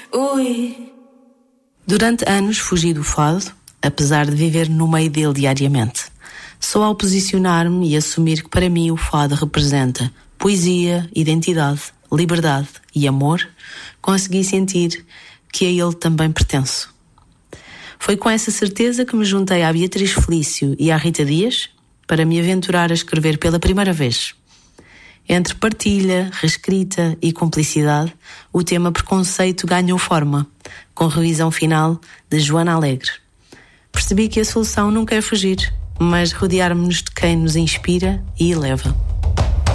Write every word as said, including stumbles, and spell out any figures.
Ui. Durante anos fugi do fado, apesar de viver no meio dele diariamente. Só ao posicionar-me e assumir que para mim o fado representa poesia, identidade, liberdade e amor, consegui sentir que a ele também pertenço. Foi com essa certeza que me juntei à Beatriz Felício e à Rita Dias para me aventurar a escrever pela primeira vez. Entre partilha, reescrita e cumplicidade, o tema preconceito ganhou forma, com revisão final de Joana Alegre. Percebi que a solução nunca é fugir, mas rodear-nos de quem nos inspira e eleva.